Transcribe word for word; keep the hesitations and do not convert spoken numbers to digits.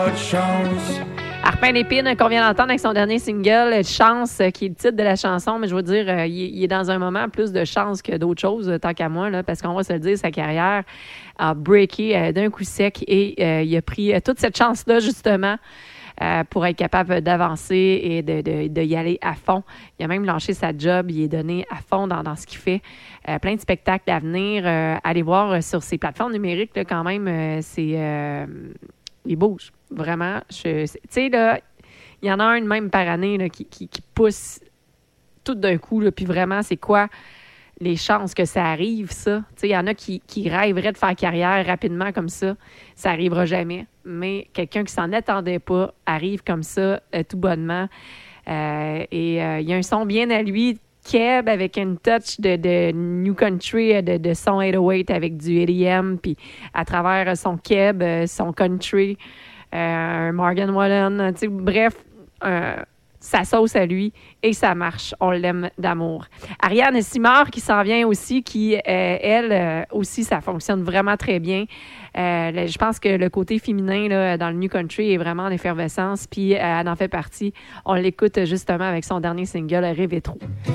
Arpin Lépine, qu'on vient d'entendre avec son dernier single, Chance, qui est le titre de la chanson, mais je veux dire, euh, il, il est dans un moment plus de chance que d'autres choses, tant qu'à moi, là, parce qu'on va se le dire, sa carrière a breaké euh, d'un coup sec et euh, il a pris euh, toute cette chance-là, justement, euh, pour être capable d'avancer et de, de, de y aller à fond. Il a même lâché sa job, il est donné à fond dans, dans ce qu'il fait. Euh, plein de spectacles à venir. Euh, allez voir euh, sur ses plateformes numériques, là, quand même, euh, c'est... Euh, il bouge, vraiment. Tu sais, là, il y en a un même par année là, qui, qui, qui pousse tout d'un coup. Là, puis vraiment, c'est quoi les chances que ça arrive, ça? Tu sais, il y en a qui, qui rêveraient de faire carrière rapidement comme ça. Ça n'arrivera jamais. Mais quelqu'un qui s'en attendait pas arrive comme ça, euh, tout bonnement. Euh, et euh, il y a un son bien à lui, Keb, avec une touch de, de New Country, de, de son huit oh huit avec du E D M, puis à travers son Keb, son country, euh, Morgan Wallen, tu sais, bref, euh, sa sauce à lui et ça marche, on l'aime d'amour. Ariane Simard qui s'en vient aussi, qui, euh, elle euh, aussi, ça fonctionne vraiment très bien. Euh, je pense que le côté féminin là, dans le New Country est vraiment en effervescence, puis euh, elle en fait partie. On l'écoute justement avec son dernier single, Rêver trop.